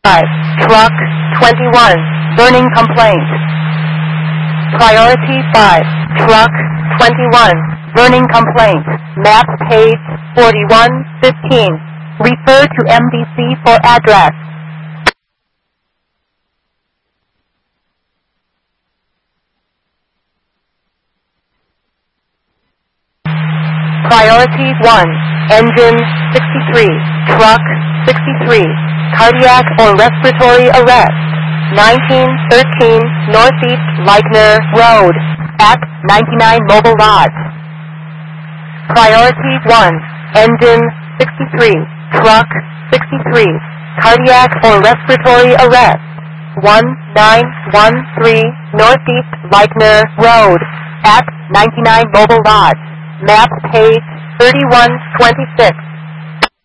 Truck 21, burning complaint. Priority 5, Truck 21, burning complaint. Map page 4115. Refer to MDC for address. Priority 1, engine 63, truck 63, cardiac or respiratory arrest, 1913 Northeast Leitner Road, at 99 Mobile Lodge. Priority 1, engine 63, truck 63, cardiac or respiratory arrest, 1913 Northeast Leitner Road, at 99 Mobile Lodge. Map page 3126.